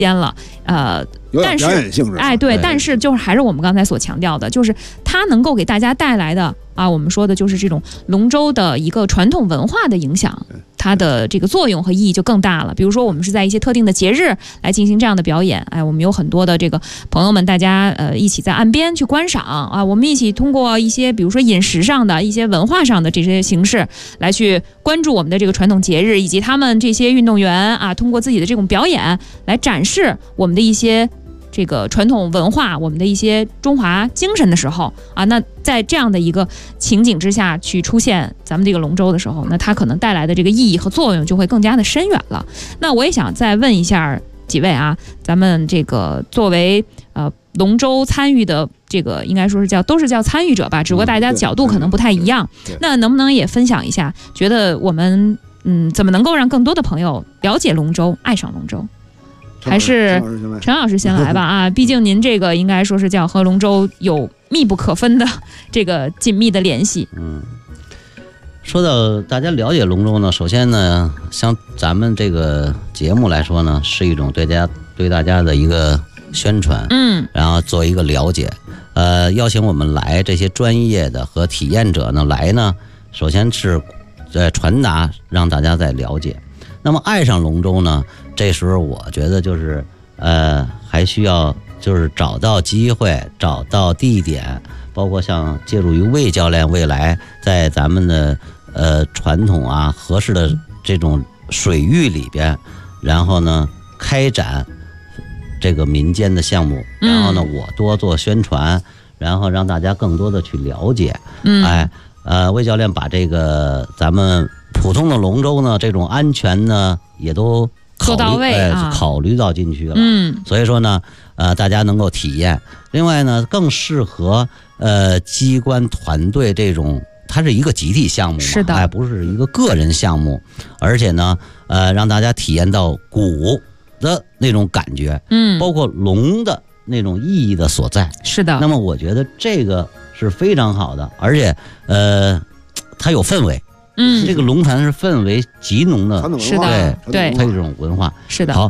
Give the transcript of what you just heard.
间了，但是表演性质， 对，但是就是还是我们刚才所强调的，就是它能够给大家带来的我们说的就是这种龙舟的一个传统文化的影响，它的这个作用和意义就更大了。比如说我们是在一些特定的节日来进行这样的表演，我们有很多的这个朋友们，大家一起在岸边去观赏我们一起通过一些比如说饮食上的一些文化上的这些形式来去关注我们的这个传统节日，以及他们这些运动员通过自己的这种表演来展示我们的一些这个传统文化，我们的一些中华精神的时候那在这样的一个情景之下去出现咱们这个龙舟的时候，那它可能带来的这个意义和作用就会更加的深远了。那我也想再问一下几位咱们这个作为龙舟参与的这个应该说是都是叫参与者吧，只不过大家角度可能不太一样，那能不能也分享一下，觉得我们怎么能够让更多的朋友了解龙舟，爱上龙舟？还是陈老师先来吧毕竟您这个应该说是叫和龙舟有密不可分的这个紧密的联系。 说到大家了解龙舟呢，首先呢，像咱们这个节目来说呢，是一种对大家的一个宣传，然后做一个了解。邀请我们来这些专业的和体验者呢来呢，首先是传达让大家在了解。那么爱上龙舟呢，这时候我觉得就是还需要就是找到机会，找到地点，包括像借助于魏教练未来在咱们的传统合适的这种水域里边，然后呢开展这个民间的项目，然后呢我多做宣传，然后让大家更多的去了解。魏教练把这个咱们普通的龙舟呢，这种安全呢也都做到位考虑到进去了。所以说呢，大家能够体验。另外呢，更适合机关团队这种，它是一个集体项目嘛， 是的， 不是一个个人项目，而且呢，让大家体验到鼓的那种感觉，包括龙的那种意义的所在。 是的。 那么我觉得这个是非常好的，而且它有氛围。这个龙船是氛围极浓的， 是的，对， 它这种文化是的。 好，